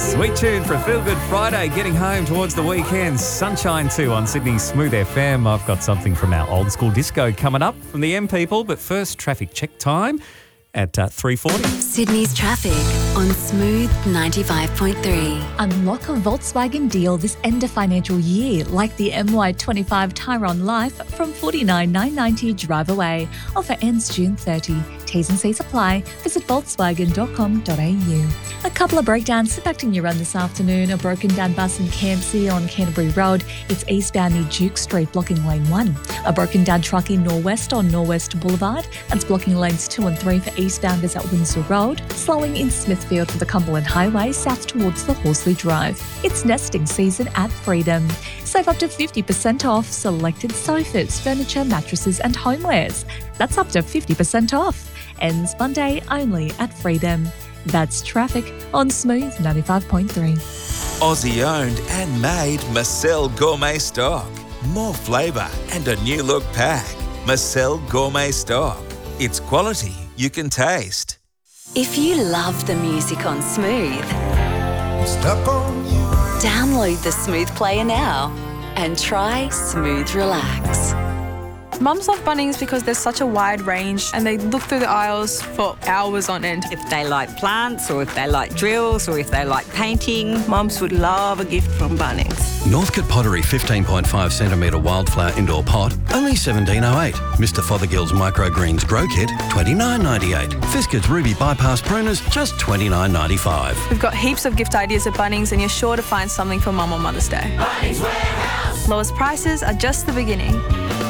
Sweet tune for a feel-good Friday, getting home towards the weekend. Sunshine too on Sydney's Smooth FM. I've got something from our old school disco coming up from the M People, but first traffic check time at 3:40. Sydney's traffic on Smooth 95.3. Unlock a Volkswagen deal this end of financial year, like the MY25 Tyrone Life from $49,990 drive away. Offer ends June 30. T's and C's apply. Visit volkswagen.com.au. A couple of breakdowns impacting your run this afternoon. A broken down bus in Cairnsea on Canterbury Road. It's eastbound near Duke Street, blocking lane 1. A broken down truck in Norwest on Norwest Boulevard. That's blocking lanes 2 and 3 for eastbounders at Windsor Road. Slowing in Smithfield for the Cumberland Highway south towards the Horsley Drive. It's nesting season at Freedom. Save up to 50% off selected sofas, furniture, mattresses and homewares. That's up to 50% off. Ends Monday only at Freedom. That's traffic on Smooth 95.3. Aussie owned and made Marcel Gourmet Stock. More flavour and a new look pack. Marcel Gourmet Stock. It's quality you can taste. If you love the music on Smooth, Stuck on you. download the Smooth Player now and try Smooth Relax. Mums love Bunnings because there's such a wide range and they look through the aisles for hours on end. If they like plants or if they like drills or if they like painting. Mums would love a gift from Bunnings. Northcote Pottery 15.5 centimetre wildflower indoor pot, only $17.08. Mr Fothergill's Microgreens Grow Kit, $29.98. Fisker's Ruby Bypass Pruners, just $29.95. We've got heaps of gift ideas at Bunnings and you're sure to find something for Mum on Mother's Day. Bunnings Warehouse. Lowest prices are just the beginning.